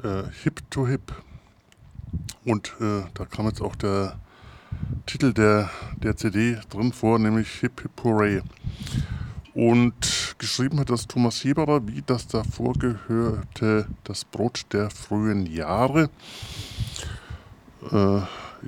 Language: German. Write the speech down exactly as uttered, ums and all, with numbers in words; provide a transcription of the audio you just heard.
äh, Hip to Hip. Und äh, da kam jetzt auch der Titel der, der C D drin vor, nämlich Hip Hip Hooray. Und geschrieben hat das Thomas Heberer, wie das davor gehörte, das Brot der frühen Jahre. Äh,